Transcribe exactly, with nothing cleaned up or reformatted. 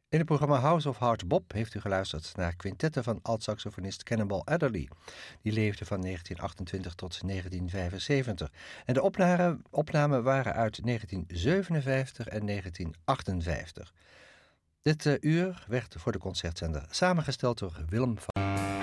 In het programma House of Hard Bop heeft u geluisterd naar quintetten van alt-saxofonist Cannonball Adderley. Die leefde van negentien achtentwintig tot negentien vijfenzeventig. En de opname, opnamen waren uit negentien zevenenvijftig en negentien achtenvijftig. Dit uh, uur werd voor de concertzender samengesteld door Willem van...